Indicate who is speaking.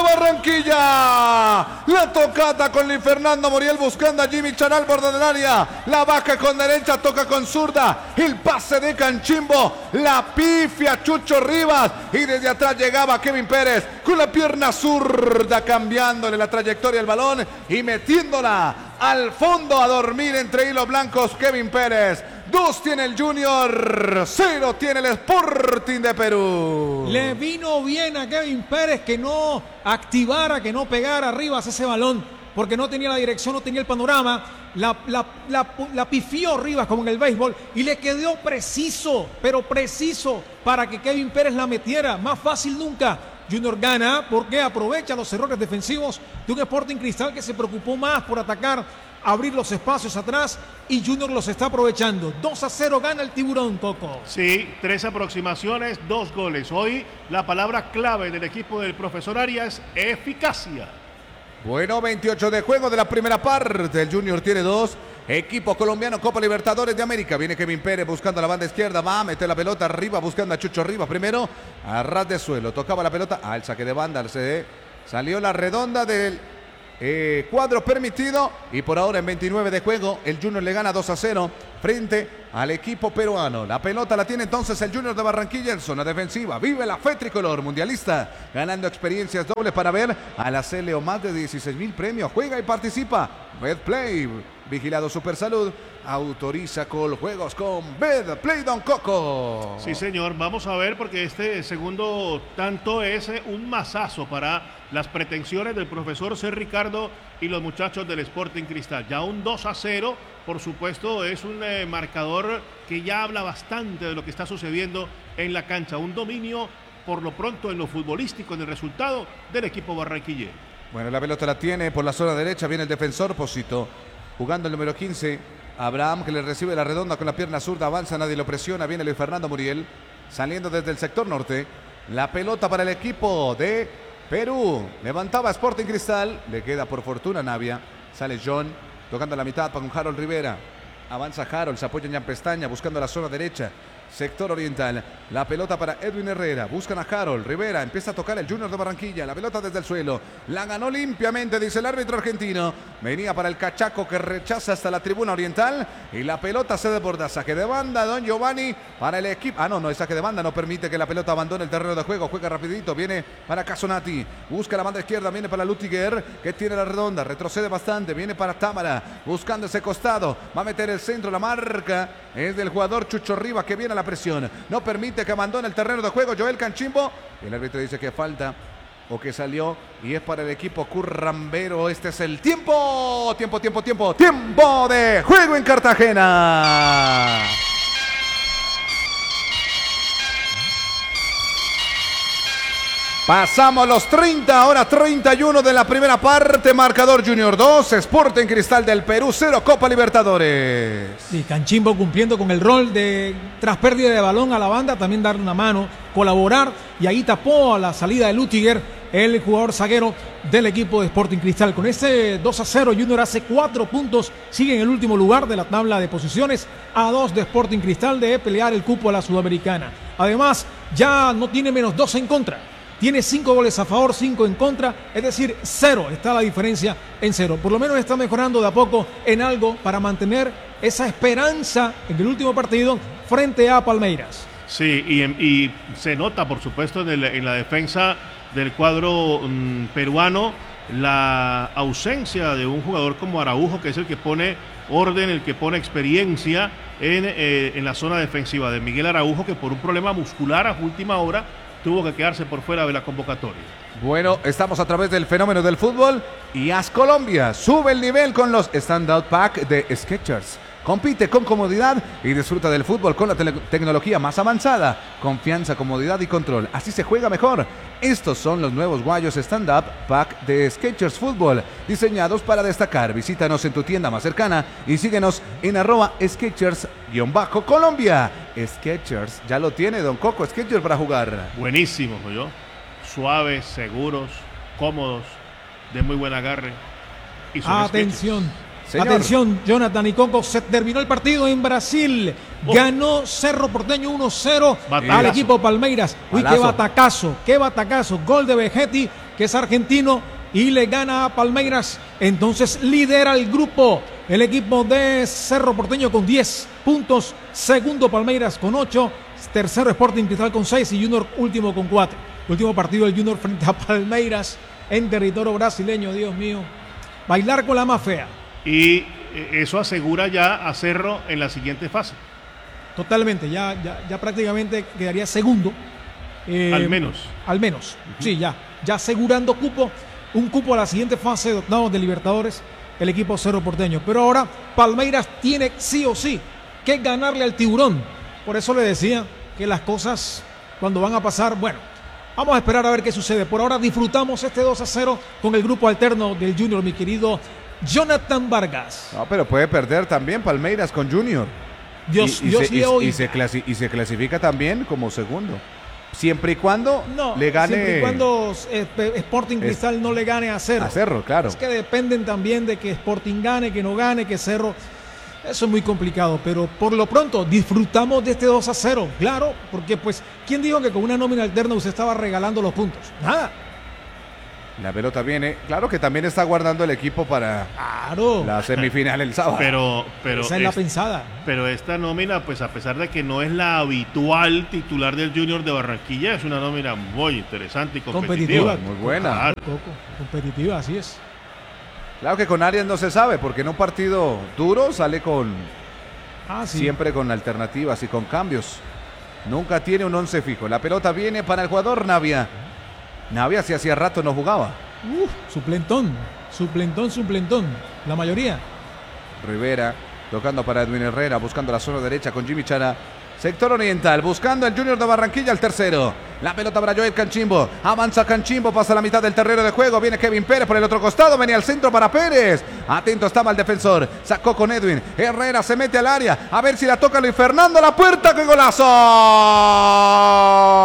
Speaker 1: Barranquilla. La tocata con Luis Fernando Muriel buscando a Jimmy Charal, borde del área. La baja con derecha, toca con zurda. El pase de Canchimbo. La pifia Chucho Rivas. Y desde atrás llegaba Kevin Pérez con la pierna zurda, cambiándole la trayectoria del balón y metiéndola al fondo a dormir entre hilos blancos. Kevin Pérez. 2 tiene el Junior, 0 tiene el Sporting de Perú.
Speaker 2: Le vino bien a Kevin Pérez que no activara, que no pegara arriba ese balón, porque no tenía la dirección, no tenía el panorama. La pifió Rivas como en el béisbol y le quedó preciso, pero preciso para que Kevin Pérez la metiera. Más fácil nunca. Junior gana porque aprovecha los errores defensivos de un Sporting Cristal que se preocupó más por atacar, abrir los espacios atrás, y Junior los está aprovechando. 2-0 gana el Tiburón, Coco.
Speaker 3: Sí, 3 aproximaciones, 2 goles. Hoy la palabra clave del equipo del profesor Arias, eficacia.
Speaker 1: Bueno, 28 de juego de la primera parte. El Junior tiene 2. Equipo colombiano, Copa Libertadores de América. Viene Kevin Pérez buscando la banda izquierda. Va a meter la pelota arriba buscando a Chucho Rivas. Primero, a ras de suelo. Tocaba la pelota al saque de banda. Salió la redonda del cuadro permitido. Y por ahora en 29 de juego, el Junior le gana 2-0 frente al equipo peruano. La pelota la tiene entonces el Junior de Barranquilla en zona defensiva. Vive la fe tricolor mundialista, ganando experiencias dobles para ver a la Celeo. Más de 16,000 premios. Juega y participa. Betplay, vigilado Supersalud, autoriza con juegos con Betplay, Don Coco.
Speaker 3: Sí, señor. Vamos a ver, porque este segundo tanto es un mazazo para las pretensiones del profesor C. Ricardo y los muchachos del Sporting Cristal. Ya un 2-0, por supuesto, es un marcador que ya habla bastante de lo que está sucediendo en la cancha. Un dominio, por lo pronto, en lo futbolístico, en el resultado del equipo barranquillero.
Speaker 1: Bueno, la pelota la tiene por la zona derecha, viene el defensor Posito, jugando el número 15, Abraham, que le recibe la redonda con la pierna zurda, avanza, nadie lo presiona, viene Luis Fernando Muriel, saliendo desde el sector norte, la pelota para el equipo de Perú, levantaba Sporting Cristal, le queda por fortuna Navia, sale John, tocando la mitad para un Harold Rivera, avanza Harold, se apoya en Jan Pestaña, buscando la zona derecha, sector oriental, la pelota para Edwin Herrera, buscan a Harold Rivera, empieza a tocar el Junior de Barranquilla, la pelota desde el suelo, la ganó limpiamente, dice el árbitro argentino, venía para el cachaco que rechaza hasta la tribuna oriental, y la pelota se desborda, saque de banda, Don Giovanni, para el equipo, no, el saque de banda no permite que la pelota abandone el terreno de juego, juega rapidito, viene para Casonati, busca la banda izquierda, viene para Lutiger, que tiene la redonda, retrocede bastante, viene para Támara, buscando ese costado, va a meter el centro, la marca es del jugador Chucho Rivas, que viene a la presión, no permite que abandone el terreno de juego Joel Canchimbo, el árbitro dice que falta o que salió y es para el equipo currambero. Este es el tiempo de juego en Cartagena. Pasamos los 30, ahora 31 de la primera parte. Marcador Junior 2, Sporting Cristal del Perú 0, Copa Libertadores.
Speaker 2: Sí, Canchimbo cumpliendo con el rol de, tras pérdida de balón a la banda, también darle una mano, colaborar, y ahí tapó a la salida de Lutiger, el jugador zaguero del equipo de Sporting Cristal. Con ese 2-0, Junior hace 4 puntos, sigue en el último lugar de la tabla de posiciones, a 2 de Sporting Cristal de pelear el cupo a la Sudamericana. Además, ya no tiene -2 en contra. Tiene 5 goles a favor, 5 en contra, es decir, 0 está la diferencia en 0. Por lo menos está mejorando de a poco en algo para mantener esa esperanza en el último partido frente a Palmeiras.
Speaker 3: Sí, y se nota, por supuesto, en la defensa del cuadro peruano, la ausencia de un jugador como Araujo, que es el que pone orden, el que pone experiencia en la zona defensiva, de Miguel Araujo, que por un problema muscular a última hora tuvo que quedarse por fuera de la convocatoria.
Speaker 1: Bueno, estamos a través del fenómeno del fútbol y AS Colombia sube el nivel con los Standout Pack de Skechers. Compite con comodidad y disfruta del fútbol con la tecnología más avanzada. Confianza, comodidad y control. Así se juega mejor. Estos son los nuevos guayos Stand-Up Pack de Skechers Fútbol, diseñados para destacar. Visítanos en tu tienda más cercana y síguenos en @Skechers_Colombia. Skechers, ya lo tiene Don Coco, Skechers para jugar.
Speaker 3: Buenísimo, yo. Suaves, seguros, cómodos, de muy buen agarre. Y son
Speaker 2: atención.
Speaker 3: Skechers.
Speaker 1: Señor.
Speaker 2: Atención, Jonathan y Coco, se terminó el partido en Brasil. Ganó Cerro Porteño 1-0 al equipo Palmeiras. Uy, qué batacazo. Gol de Vegetti, que es argentino, y le gana a Palmeiras. Entonces lidera el grupo el equipo de Cerro Porteño con 10 puntos. Segundo Palmeiras con 8. Tercero Sporting Cristal con 6 y Junior último con 4. Último partido del Junior frente a Palmeiras en territorio brasileño. Dios mío. Bailar con la más fea.
Speaker 3: Y eso asegura ya a Cerro en la siguiente fase.
Speaker 2: Totalmente, ya prácticamente quedaría segundo.
Speaker 3: Al menos.
Speaker 2: Sí, ya asegurando un cupo a la siguiente fase de octavos de Libertadores, el equipo Cerro Porteño. Pero ahora Palmeiras tiene sí o sí que ganarle al Tiburón. Por eso le decía que las cosas cuando van a pasar, bueno, vamos a esperar a ver qué sucede. Por ahora disfrutamos este 2-0 con el grupo alterno del Junior, mi querido Jonathan Vargas.
Speaker 1: No, pero puede perder también Palmeiras con Junior. Y se clasifica también como segundo. Siempre y cuando le gane.
Speaker 2: Siempre y cuando Sporting Cristal no le gane a Cerro.
Speaker 1: A Cerro, claro.
Speaker 2: Es que dependen también de que Sporting gane, que no gane, que Cerro. Eso es muy complicado, pero por lo pronto disfrutamos de este 2-0. Claro, porque pues, ¿quién dijo que con una nómina alterna usted estaba regalando los puntos? Nada.
Speaker 1: La pelota viene. Claro que también está guardando el equipo para la semifinal el sábado.
Speaker 2: Pero esa es la pensada.
Speaker 3: Pero esta nómina, pues a pesar de que no es la habitual titular del Junior de Barranquilla, es una nómina muy interesante y competitiva.
Speaker 1: Muy buena.
Speaker 3: Claro.
Speaker 2: Competitiva, así es.
Speaker 1: Claro que con Arias no se sabe, porque en un partido duro sale con siempre con alternativas y con cambios. Nunca tiene un 11 fijo. La pelota viene para el jugador Navia. Navia si hacía rato no jugaba.
Speaker 2: Suplentón. La mayoría.
Speaker 1: Rivera tocando para Edwin Herrera, buscando la zona derecha con Jimmy Chara. Sector oriental, buscando el Junior de Barranquilla, el tercero. La pelota para Joel Canchimbo. Avanza Canchimbo, pasa la mitad del terreno de juego. Viene Kevin Pérez por el otro costado. Venía al centro para Pérez. Atento estaba el defensor. Sacó con Edwin. Herrera se mete al área. A ver si la toca Luis Fernando. La puerta, ¡qué golazo!